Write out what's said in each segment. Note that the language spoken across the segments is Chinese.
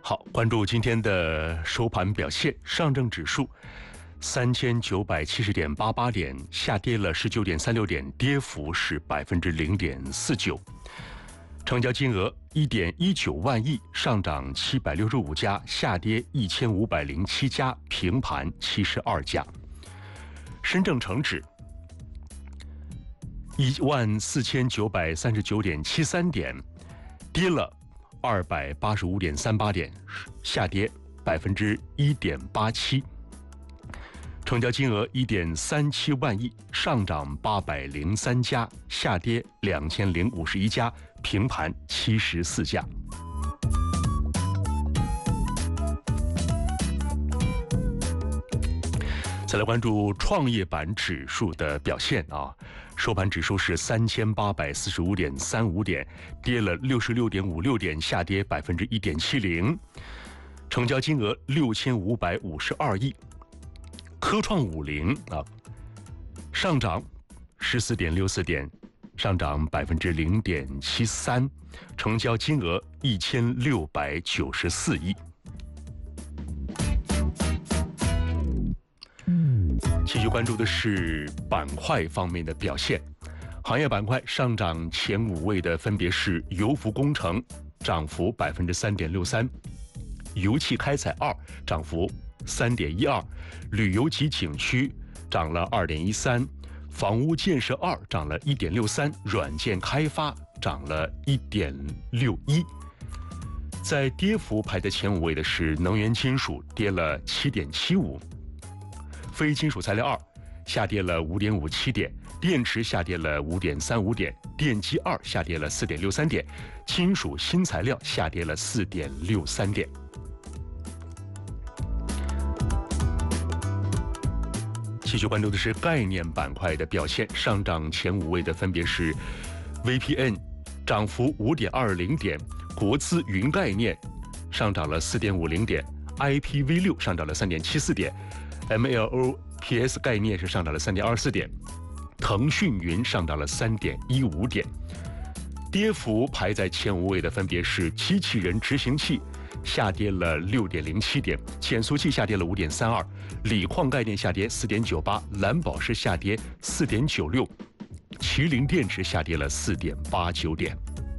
好，关注今天的收盘表现，上证指数3970.88点，下跌了19.36点，跌幅是0.49%。成交金额1.19万亿，上涨765家，下跌1507家，平盘72家。深证成指14939.73点，跌了285.38点，下跌1.87%。成交金额1.37万亿，上涨803家，下跌2051家，平盘74家。再来关注创业板指数的表现啊，收盘指数是3845.35点，跌了66.56点，下跌1.70%，成交金额6552亿。科创50啊，上涨14.64点，上涨0.73%，成交金额1694亿。继续关注的是板块方面的表现，行业板块上涨前5位的分别是油服工程，涨幅3.63%，油气开采2，涨幅3.12%，旅游及景区涨了2.13%，房屋建设2涨了1.63%，软件开发涨了1.61%。在跌幅排在前5位的是能源金属，跌了7.75%。非金属材料2下跌了5.57点，电池下跌了5.35点，电机2下跌了4.63点，金属新材料下跌了4.63点。继续关注的是概念板块的表现，上涨前5位的分别是 VPN 涨幅5.20点，国资云概念上涨了4.50点， IPv6 上涨了3.74点，MLOPS 概念是上涨了3.24点，腾讯云上涨了3.15点。跌幅排在前5位的分别是机器人执行器下跌了6.07点，减速器下跌了5.32，锂矿概念下跌4.98，蓝宝石下跌4.96，麒麟电池下跌了4.89点。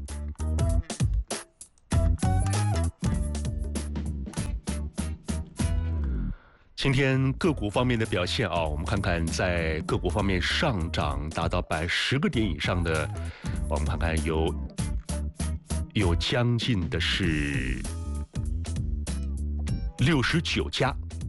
今天个股方面的表现啊，我们看看在个股方面上涨达到10个点以上的，我们看看有将近的是69家